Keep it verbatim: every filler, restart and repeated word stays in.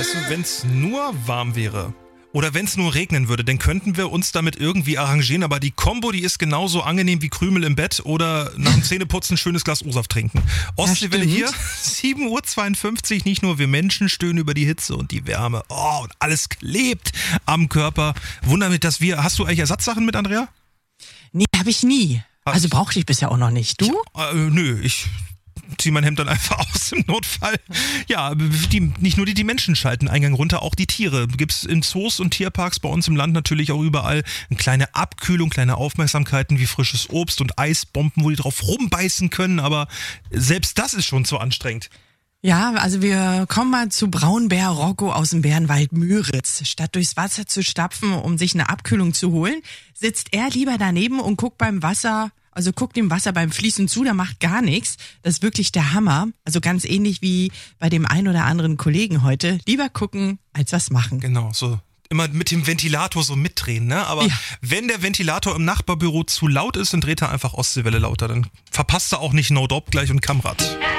Weißt du, wenn es nur warm wäre oder wenn es nur regnen würde, dann könnten wir uns damit irgendwie arrangieren, aber die Kombo, die ist genauso angenehm wie Krümel im Bett oder nach dem Zähneputzen ein schönes Glas O-Saft trinken. Ostseewelle hier, sieben Uhr zweiundfünfzig, nicht nur wir Menschen stöhnen über die Hitze und die Wärme. Oh, und alles klebt am Körper. Wunder mich, dass wir, hast du eigentlich Ersatzsachen mit, Andrea? Nee, habe ich nie. Hast also brauchte ich bisher auch noch nicht. Du? Ja, äh, nö, ich zieh mein Hemd dann einfach aus im Notfall. Ja, die, nicht nur die, die Menschen schalten Eingang runter, auch die Tiere. Gibt's in Zoos und Tierparks bei uns im Land natürlich auch überall eine kleine Abkühlung, kleine Aufmerksamkeiten wie frisches Obst und Eisbomben, wo die drauf rumbeißen können, aber selbst das ist schon zu anstrengend. Ja, also wir kommen mal zu Braunbär Rocco aus dem Bärenwald Müritz. Statt durchs Wasser zu stapfen, um sich eine Abkühlung zu holen, sitzt er lieber daneben und guckt beim Wasser, also guckt dem Wasser beim Fließen zu, der macht gar nichts. Das ist wirklich der Hammer. Also ganz ähnlich wie bei dem ein oder anderen Kollegen heute. Lieber gucken, als was machen. Genau, so. Immer mit dem Ventilator so mitdrehen, ne? Aber ja. Wenn der Ventilator im Nachbarbüro zu laut ist, dann dreht er einfach Ostseewelle lauter. Dann verpasst er auch nicht No Drop gleich und Kamrad.